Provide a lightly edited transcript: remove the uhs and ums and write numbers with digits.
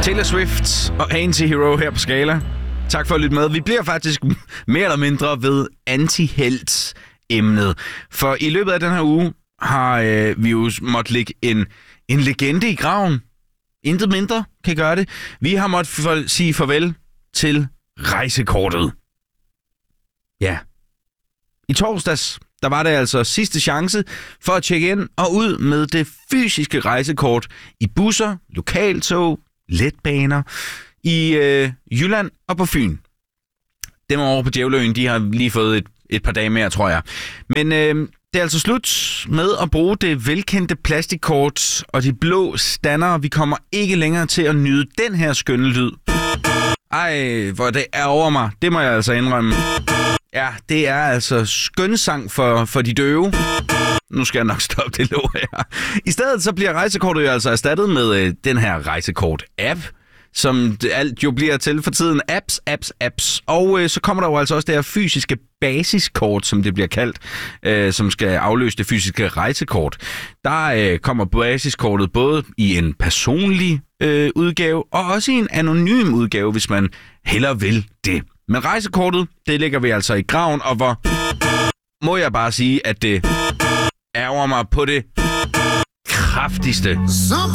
Taylor Swift og Anti-Hero her på Skala. Tak for at lytte med. Vi bliver faktisk mere eller mindre ved anti-helt-emnet. For i løbet af den her uge har vi jo måttet lægge en legende i graven. Intet mindre kan gøre det. Vi har måttet sige farvel til rejsekortet. Ja. I torsdags, der var det altså sidste chance for at tjekke ind og ud med det fysiske rejsekort i busser, lokaltog, letbaner, i Jylland og på Fyn. Dem over på Djævleøen, de har lige fået et par dage mere, tror jeg. Men det er altså slut med at bruge det velkendte plastikkort og de blå stander. Vi kommer ikke længere til at nyde den her skønne lyd. Ej, hvor det er over mig. Det må jeg altså indrømme. Ja, det er altså skønsang for de døve. Nu skal jeg nok stoppe det lov her. I stedet så bliver rejsekortet jo altså erstattet med den her rejsekort-app, som alt jo bliver til for tiden. Apps. Og så kommer der jo altså også det her fysiske basiskort, som det bliver kaldt, som skal afløse det fysiske rejsekort. Der kommer basiskortet både i en personlig udgave, og også i en anonym udgave, hvis man hellere vil det. Men rejsekortet, det ligger vi altså i graven, og hvor må jeg bare sige, at det ærger mig på det kraftigste.